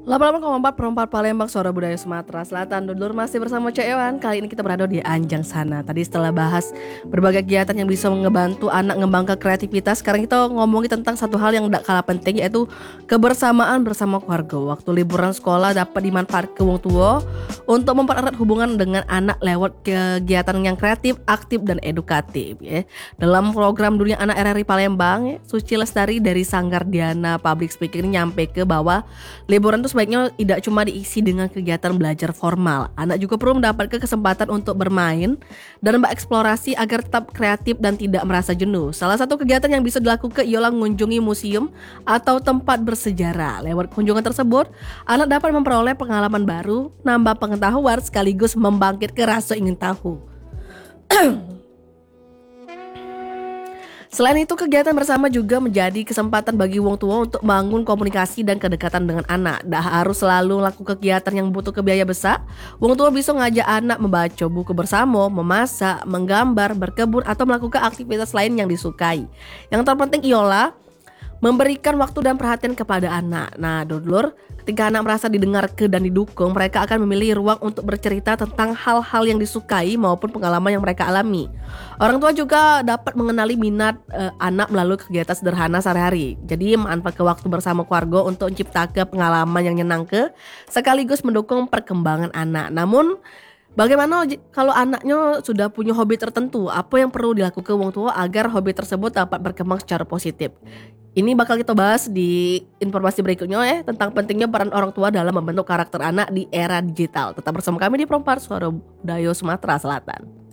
88,4 Palembang, Suara Budaya Sumatera Selatan. Dulur masih bersama Cak Ewan. Kali ini kita berada di Anjang sana. Tadi setelah bahas berbagai kegiatan yang bisa ngebantu anak ngembangkan kreativitas, sekarang kita ngomongin tentang satu hal yang tidak kalah penting, yaitu kebersamaan bersama keluarga. Waktu liburan sekolah dapat dimanfaatkan ke wong tua untuk mempererat hubungan dengan anak lewat kegiatan yang kreatif, aktif, dan edukatif. Ya. Dalam program Dunia Anak RRI Palembang, Suci Lestari dari Sanggar Diana Public Speaking ini nyampe ke bahwa liburan itu sebaiknya tidak cuma diisi dengan kegiatan belajar formal. Anak juga perlu mendapatkan kesempatan untuk bermain dan bereksplorasi agar tetap kreatif dan tidak merasa jenuh. Salah satu kegiatan yang bisa dilakukan ialah mengunjungi museum atau tempat bersejarah. Lewat kunjungan tersebut, anak dapat memperoleh pengalaman baru, nambah pengetahuan sekaligus membangkitkan rasa ingin tahu. Selain itu, kegiatan bersama juga menjadi kesempatan bagi wong tua untuk membangun komunikasi dan kedekatan dengan anak. Tak harus selalu lakukan kegiatan yang butuh biaya besar. Wong tua bisa ngajak anak membaca buku bersama, memasak, menggambar, berkebun, atau melakukan aktivitas lain yang disukai. Yang terpenting ialah memberikan waktu dan perhatian kepada anak. Nah, dulur, ketika anak merasa didengarkan dan didukung, mereka akan memilih ruang untuk bercerita tentang hal-hal yang disukai maupun pengalaman yang mereka alami. Orang tua juga dapat mengenali minat anak melalui kegiatan sederhana sehari-hari. Jadi, manfaatkan waktu bersama keluarga untuk menciptakan pengalaman yang menyenangkan sekaligus mendukung perkembangan anak. Namun, bagaimana kalau anaknya sudah punya hobi tertentu? Apa yang perlu dilakukan wong tua agar hobi tersebut dapat berkembang secara positif? Ini bakal kita bahas di informasi berikutnya ya, tentang pentingnya peran orang tua dalam membentuk karakter anak di era digital. Tetap bersama kami di Prompar Suara Budaya Sumatera Selatan.